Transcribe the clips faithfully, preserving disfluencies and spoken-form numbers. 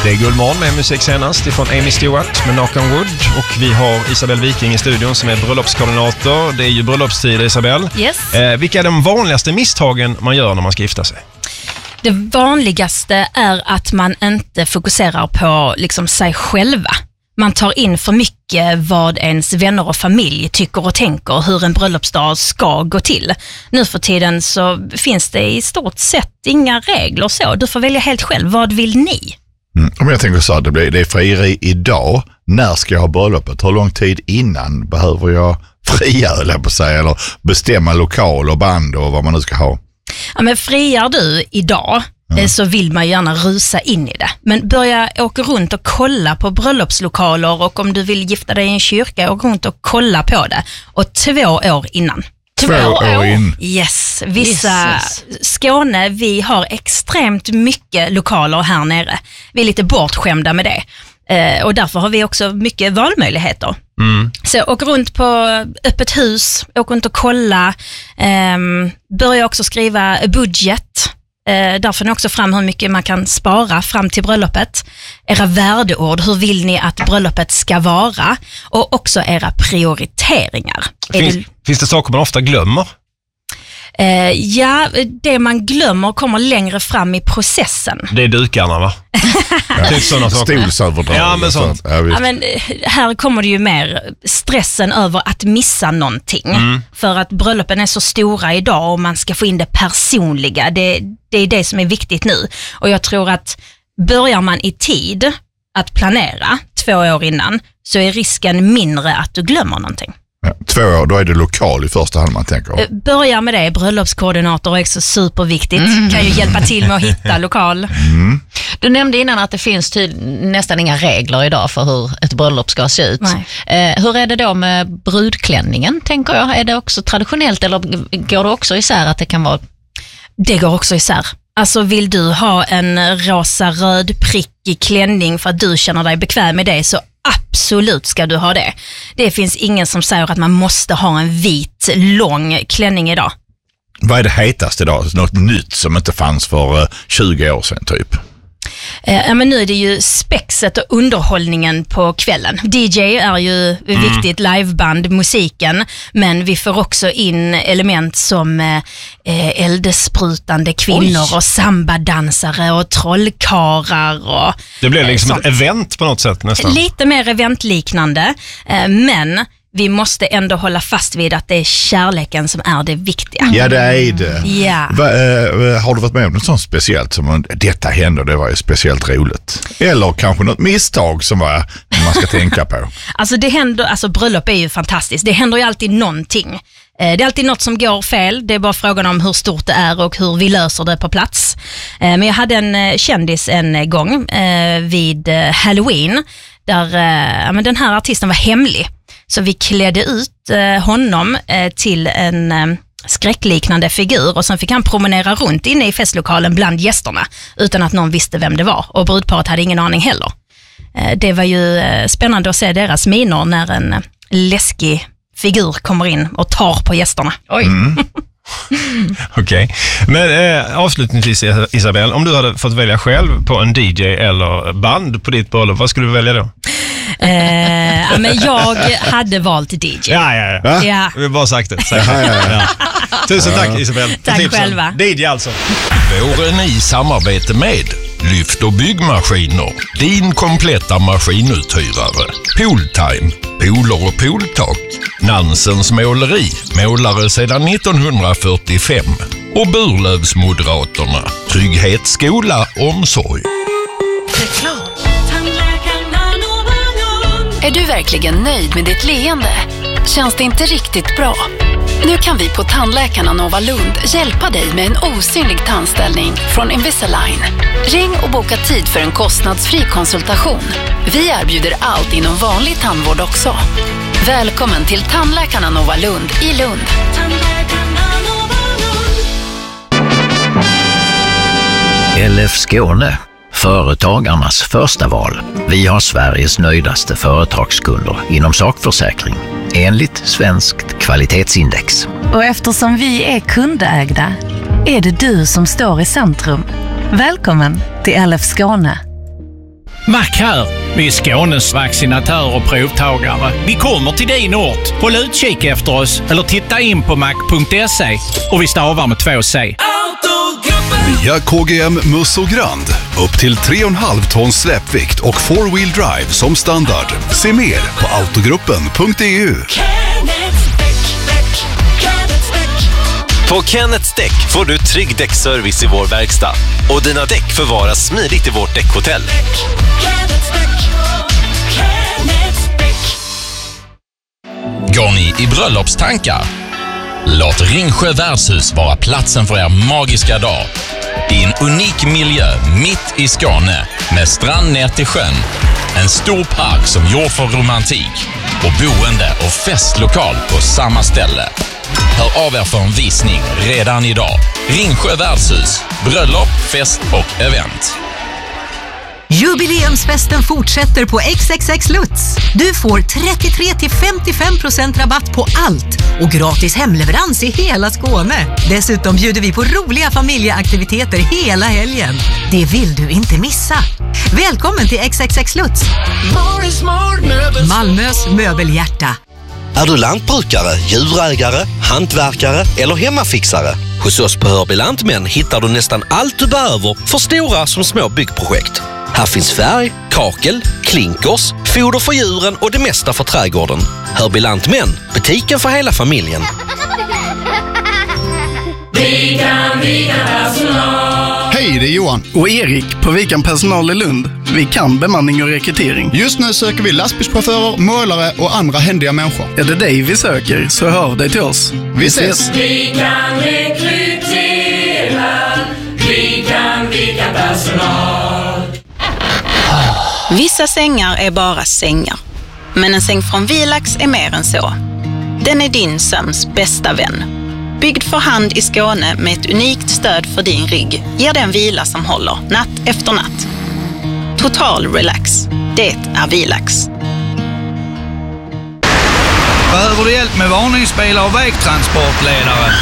Det är Guldmorgon med musik senast ifrån Amy Stewart med Knock on Wood. Och vi har Isabel Viking i studion som är bröllopskoordinator. Det är ju bröllopstid, Isabel. Yes. Eh, vilka är de vanligaste misstagen man gör när man ska gifta sig? Det vanligaste är att man inte fokuserar på liksom sig själva. Man tar in för mycket vad ens vänner och familj tycker och tänker, hur en bröllopsdag ska gå till. Nu för tiden så finns det i stort sett inga regler så. Du får välja helt själv. Vad vill ni? Mm. Om jag tänker så här, det, blir, det är frieri idag. När ska jag ha bröllopet? Hur lång tid innan behöver jag fria, eller på sig, eller bestämma lokal och band och vad man nu ska ha? Ja, men friar du idag mm. så vill man gärna rusa in i det. Men börja åka runt och kolla på bröllopslokaler, och om du vill gifta dig i en kyrka, åka runt och kolla på det. Och två år innan. Två år in. Yes, vissa Jesus. Skåne, vi har extremt mycket lokaler här nere. Vi är lite bortskämda med det. Eh, och därför har vi också mycket valmöjligheter. Mm. Så åk runt på öppet hus, åk runt och kolla. Eh, börja också skriva budget. Eh, där får ni också fram hur mycket man kan spara fram till bröllopet. Era värdeord, hur vill ni att bröllopet ska vara? Och också era prioriteringar. Finns, du... finns det saker man ofta glömmer? Eh, ja, det man glömmer kommer längre fram i processen. Det är dukarna, va? Typ sådana saker. Stolsöverdrag. Ja, men sånt. Ja, ja, men här kommer det ju mer stressen över att missa någonting. Mm. För att bröllopen är så stora idag och man ska få in det personliga. Det, det är det som är viktigt nu. Och jag tror att börjar man i tid att planera två år innan, så är risken mindre att du glömmer någonting. Ja, två år, då är det lokal i första hand man tänker. Börja med det, bröllopskoordinator är också superviktigt. Mm. Kan ju hjälpa till med att hitta lokal. Mm. Du nämnde innan att det finns ty- nästan inga regler idag för hur ett bröllop ska se ut. Eh, hur är det då med brudklänningen, tänker jag? Är det också traditionellt, eller går det också isär att det kan vara... Det går också isär. Alltså vill du ha en rosa-röd prickig klänning för att du känner dig bekväm med det, så absolut ska du ha det. Det finns ingen som säger att man måste ha en vit, lång klänning idag. Vad är det hetaste idag? Något nytt som inte fanns för tjugo år sedan typ? Eh, ja, men nu är det ju spexet och underhållningen på kvällen. D J är ju mm. viktigt, liveband, musiken, men vi får också in element som eh, eldsprutande kvinnor Oj. och sambadansare och trollkarlar. Och, det blir liksom eh, ett event på något sätt nästan. Lite mer eventliknande, eh, men vi måste ändå hålla fast vid att det är kärleken som är det viktiga. Ja, det är det. Ja. Va, äh, har du varit med om något sånt speciellt som detta händer, det var ju speciellt roligt? Eller kanske något misstag som var, man ska tänka på? Alltså det händer, alltså bröllop är ju fantastiskt. Det händer ju alltid någonting. Det är alltid något som går fel. Det är bara frågan om hur stort det är och hur vi löser det på plats. Men jag hade en kändis en gång vid Halloween där men den här artisten var hemlig. Så vi klädde ut eh, honom eh, till en eh, skräckliknande figur, och sen fick han promenera runt inne i festlokalen bland gästerna utan att någon visste vem det var, och brudparet hade ingen aning heller. Eh, det var ju eh, spännande att se deras miner när en eh, läskig figur kommer in och tar på gästerna. Oj. Mm. Okej, okay. Men eh, avslutningsvis Isabel, om du hade fått välja själv på en D J eller band på ditt bröllop, vad skulle du välja då? Eh, ja, men jag hade valt D J. Ja, ja, ja. ja. Vi har bara sagt det. Sagt det. Ja, ja. Tusen tack Isabel. Tack själva. D J alltså. Våren i samarbete med Lyft och byggmaskiner. Din kompletta maskinuthyrare. Pooltime. Pooler och pooltak. Nansens måleri. Målare sedan nittonhundrafyrtiofem. Och Burlövsmoderaterna. Trygghet, skola, omsorg. Reklam. Är du verkligen nöjd med ditt leende? Känns det inte riktigt bra? Nu kan vi på Tandläkarna Nova Lund hjälpa dig med en osynlig tandställning från Invisalign. Ring och boka tid för en kostnadsfri konsultation. Vi erbjuder allt inom vanlig tandvård också. Välkommen till Tandläkarna Nova Lund i Lund. L F Skåne. Företagarnas första val. Vi har Sveriges nöjdaste företagskunder inom sakförsäkring enligt Svenskt kvalitetsindex. Och eftersom vi är kundägda är det du som står i centrum. Välkommen till L F Skåne. Mac här. Vi är Skånes vaccinatör och provtagare. Vi kommer till din ort. Håll utkik efter oss eller titta in på mac punkt se och vi stavar med två C. Nya K G M Musso Grand. Upp till tre komma fem tons släpvikt och four-wheel drive som standard. Se mer på autogruppen punkt e u. På Kenneths Däck får du trygg däckservice i vår verkstad. Och dina däck förvaras smidigt i vårt däckhotell. Går ni i bröllopstankar? Låt Ringsjö värdshus vara platsen för er magiska dag. I en unik miljö mitt i Skåne med strand ner till sjön. En stor park som gjord för romantik och boende och festlokal på samma ställe. Hör av er för en visning redan idag. Ringsjö värdshus, bröllop, fest och event. Jubileumsfesten fortsätter på X X X Lutz. Du får trettiotre till femtiofem procent rabatt på allt och gratis hemleverans i hela Skåne. Dessutom bjuder vi på roliga familjeaktiviteter hela helgen. Det vill du inte missa. Välkommen till X X X Lutz. Malmös möbelhjärta. Är du lantbrukare, djurägare, hantverkare eller hemmafixare? Hos oss på Hörby Lantmän hittar du nästan allt du behöver för stora som små byggprojekt. Här finns färg, kakel, klinkers, foder för djuren och det mesta för trädgården. Hörby Lantmän, butiken för hela familjen. Vikan, Vikan personal. Hej, det är Johan. Och Erik på Vikan personal i Lund. Vi kan bemanning och rekrytering. Just nu söker vi lastbilschaufförer, målare och andra händiga människor. Är det dig vi söker så hör dig till oss. Vi ses! Vi kan rekrytera. Vi kan Vikan personal. Vissa sängar är bara sängar. Men en säng från Vilax är mer än så. Den är din sömns bästa vän. Byggd för hand i Skåne med ett unikt stöd för din rygg ger den vila som håller natt efter natt. Total relax. Det är Vilax. Behöver du hjälp med varningsbilar och vägtransportledare?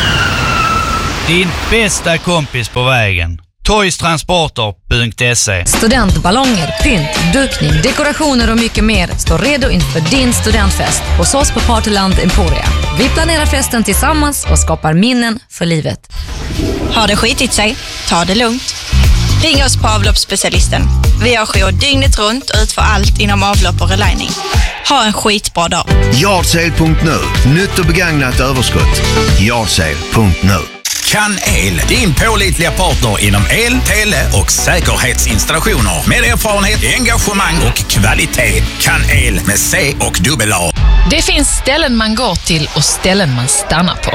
Din bästa kompis på vägen. toys transporter punkt se. Studentballonger, pynt, dukning, dekorationer och mycket mer står redo inför din studentfest hos oss på Partyland Emporia. Vi planerar festen tillsammans och skapar minnen för livet. Har det skitit sig? Ta det lugnt. Ring oss på avloppsspecialisten. Vi har jour dygnet runt och utför allt inom avlopp och relining. Ha en skitbra dag. Yardsale punkt nu. Nytt och begagnat överskott. Yardsale punkt nu. Kan El, din pålitliga partner inom el, tele och säkerhetsinstallationer med erfarenhet, engagemang och kvalitet. Kan El med C och dubbel A. Det finns ställen man går till och ställen man stannar på.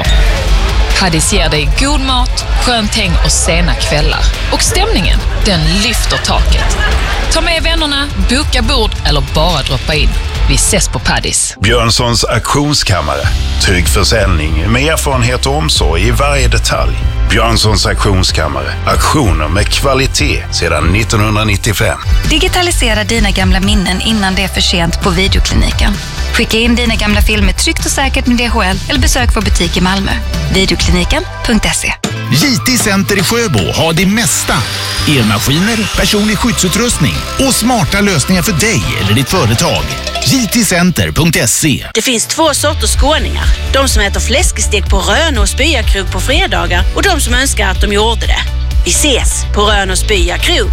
Paddis ger dig god mat, skönt häng och sena kvällar. Och stämningen, den lyfter taket. Ta med vännerna, boka bord eller bara droppa in. Vi ses på Paddis. Björnssons auktionskammare. Trygg försäljning med erfarenhet och omsorg i varje detalj. Björnssons auktionskammare. Auktioner med kvalitet sedan nittonhundranittiofem. Digitalisera dina gamla minnen innan det är för sent på Videokliniken. Skicka in dina gamla filmer tryggt och säkert med D H L eller besök vår butik i Malmö. Videokliniken punkt se. J T Center i Sjöbo har det mesta. Elmaskiner, personlig skyddsutrustning och smarta lösningar för dig eller ditt företag. J T Center punkt se. Det finns två sorters skåningar. De som äter fläskestek på Rön och Spyakrog på fredagar och de som önskar att de gjorde det. Vi ses på Rön och Spyakrog.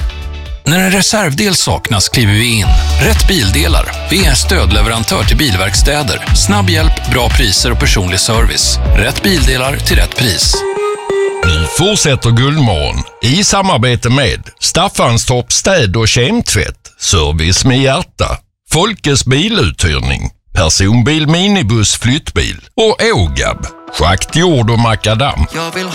När en reservdel saknas kliver vi in. Rätt bildelar. Vi är stödleverantör till bilverkstäder. Snabb hjälp, bra priser och personlig service. Rätt bildelar till rätt pris. Nu fortsätter Guldmorgon i samarbete med Staffanstorp städ- och kemtvätt, service med hjärta, Folkes biluthyrning, personbil, minibuss, flyttbil och Ågab, schakt, jord och makadam.